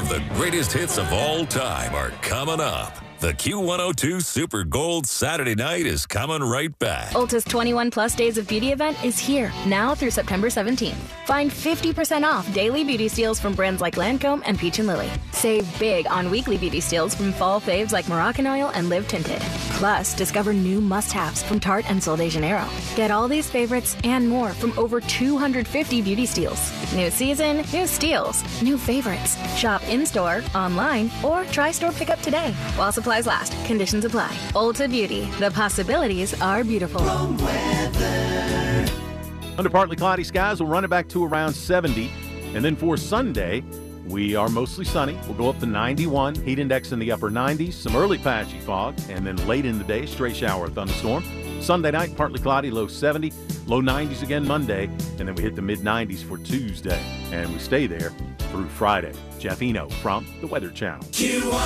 of the greatest hits of all time are coming up. The Q102 Super Gold Saturday Night is coming right back. Ulta's 21-plus Days of Beauty event is here, now through September 17th. Find 50% off daily beauty steals from brands like Lancome and Peach & Lily. Save big on weekly beauty steals from fall faves like Moroccanoil and Live Tinted. Plus, discover new must-haves from Tarte and Sol de Janeiro. Get all these favorites and more from over 250 beauty steals. New season, new steals, new favorites. Shop in-store, online, or try store pickup today. While supplies last. Conditions apply. Ulta Beauty. The possibilities are beautiful. Under partly cloudy skies, we'll run it back to around 70. And then for Sunday, we are mostly sunny. We'll go up to 91. Heat index in the upper 90s. Some early patchy fog. And then late in the day, stray shower or thunderstorm. Sunday night, partly cloudy, low 70. Low 90s again Monday. And then we hit the mid-90s for Tuesday. And we stay there through Friday. Jeff Eno from the Weather Channel.